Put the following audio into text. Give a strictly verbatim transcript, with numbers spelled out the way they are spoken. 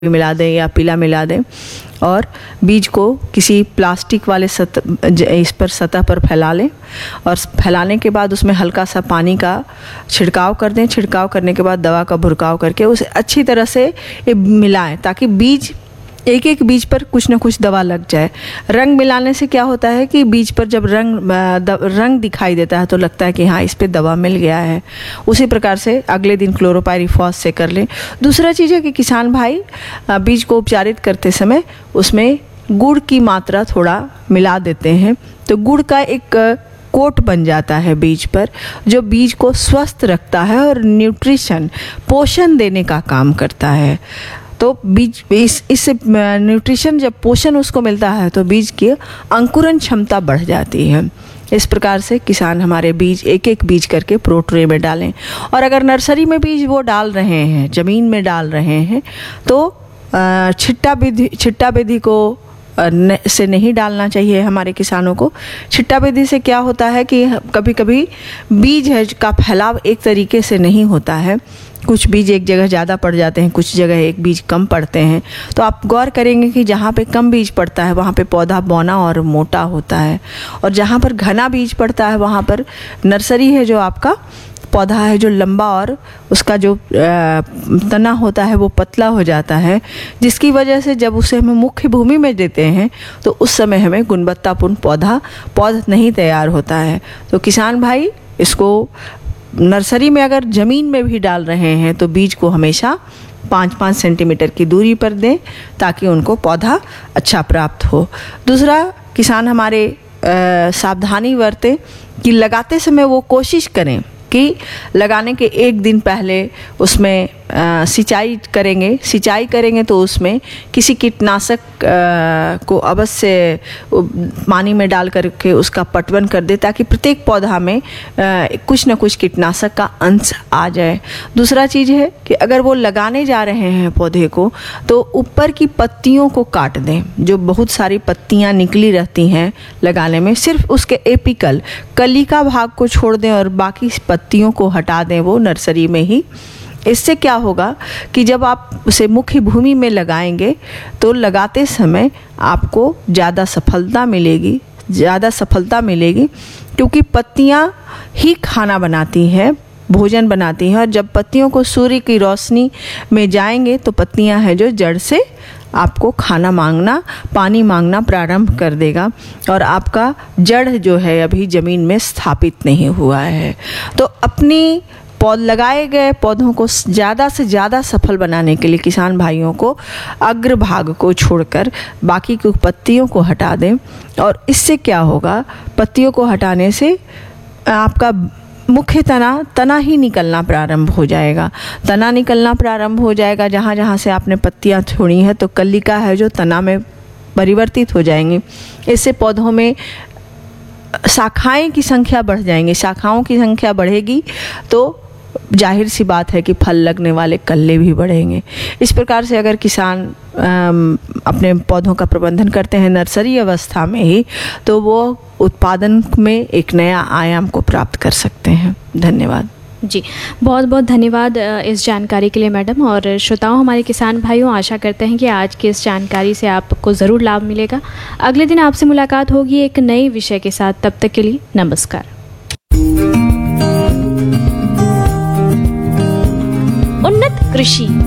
मिला दें या पीला मिला दें और बीज को किसी प्लास्टिक वाले सतह इस पर सतह पर फैला लें और फैलाने के बाद उसमें हल्का सा पानी का छिड़काव कर दें। छिड़काव करने के बाद दवा का भुरकाव करके उसे अच्छी तरह से मिलाएं ताकि बीज एक एक बीज पर कुछ ना कुछ दवा लग जाए। रंग मिलाने से क्या होता है कि बीज पर जब रंग रंग दिखाई देता है तो लगता है कि हाँ इस पे दवा मिल गया है। उसी प्रकार से अगले दिन क्लोरोपाइरीफॉस से कर लें। दूसरा चीज़ है कि किसान भाई बीज को उपचारित करते समय उसमें गुड़ की मात्रा थोड़ा मिला देते हैं तो गुड़ का एक कोट बन जाता है बीज पर जो बीज को स्वस्थ रखता है और न्यूट्रिशन पोषण देने का काम करता है। तो बीज इस इससे न्यूट्रिशन जब पोषण उसको मिलता है तो बीज की अंकुरण क्षमता बढ़ जाती है। इस प्रकार से किसान हमारे बीज एक एक बीज करके प्रो ट्रे में डालें। और अगर नर्सरी में बीज वो डाल रहे हैं, ज़मीन में डाल रहे हैं तो छिट्टा विधि छिट्टा विधि को न, से नहीं डालना चाहिए हमारे किसानों को। छिट्टा विधि से क्या होता है कि कभी कभी बीज है का फैलाव एक तरीके से नहीं होता है। कुछ बीज एक जगह ज़्यादा पड़ जाते हैं, कुछ जगह एक बीज कम पड़ते हैं। तो आप गौर करेंगे कि जहाँ पे कम बीज पड़ता है वहाँ पे पौधा बौना और मोटा होता है और जहाँ पर घना बीज पड़ता है वहाँ पर नर्सरी है जो आपका पौधा है जो लंबा और उसका जो तना होता है वो पतला हो जाता है, जिसकी वजह से जब उसे हम मुख्य भूमि में देते हैं तो उस समय हमें गुणवत्तापूर्ण पौधा पौध नहीं तैयार होता है। तो किसान भाई इसको नर्सरी में अगर ज़मीन में भी डाल रहे हैं तो बीज को हमेशा पाँच पाँच सेंटीमीटर की दूरी पर दें ताकि उनको पौधा अच्छा प्राप्त हो। दूसरा, किसान हमारे सावधानी बरतें कि लगाते समय वो कोशिश करें कि लगाने के एक दिन पहले उसमें आ, सिंचाई करेंगे सिंचाई करेंगे तो उसमें किसी कीटनाशक को अवश्य पानी में डाल करके उसका पटवन कर दे ताकि प्रत्येक पौधा में आ, कुछ न कुछ कीटनाशक का अंश आ जाए। दूसरा चीज़ है कि अगर वो लगाने जा रहे हैं पौधे को तो ऊपर की पत्तियों को काट दें। जो बहुत सारी पत्तियां निकली रहती हैं लगाने में, सिर्फ उसके एपिकल कली का भाग को छोड़ दें और बाकी पत्तियों को हटा दें वो नर्सरी में ही। इससे क्या होगा कि जब आप उसे मुख्य भूमि में लगाएंगे तो लगाते समय आपको ज़्यादा सफलता मिलेगी ज़्यादा सफलता मिलेगी क्योंकि पत्तियां ही खाना बनाती हैं, भोजन बनाती हैं। और जब पत्तियों को सूर्य की रोशनी में जाएंगे तो पत्तियां हैं जो जड़ से आपको खाना मांगना पानी मांगना प्रारंभ कर देगा और आपका जड़ जो है अभी ज़मीन में स्थापित नहीं हुआ है। तो अपनी पौध लगाए गए पौधों को ज़्यादा से ज़्यादा सफल बनाने के लिए किसान भाइयों को अग्रभाग को छोड़कर बाकी की पत्तियों को हटा दें। और इससे क्या होगा, पत्तियों को हटाने से आपका मुख्य तना तना ही निकलना प्रारंभ हो जाएगा। तना निकलना प्रारंभ हो जाएगा जहाँ जहाँ से आपने पत्तियाँ छोड़ी हैं तो कलिका है जो तना में परिवर्तित हो जाएंगी। इससे पौधों में शाखाएं की संख्या बढ़ जाएंगी। शाखाओं की संख्या बढ़ेगी तो जाहिर सी बात है कि फल लगने वाले कल्ले भी बढ़ेंगे। इस प्रकार से अगर किसान अपने पौधों का प्रबंधन करते हैं नर्सरी अवस्था में ही तो वो उत्पादन में एक नया आयाम को प्राप्त कर सकते हैं। धन्यवाद जी, बहुत बहुत धन्यवाद इस जानकारी के लिए मैडम। और श्रोताओं, हमारे किसान भाइयों, आशा करते हैं कि आज की इस जानकारी से आपको ज़रूर लाभ मिलेगा। अगले दिन आपसे मुलाकात होगी एक नए विषय के साथ। तब तक के लिए नमस्कार। उन्नत कृषि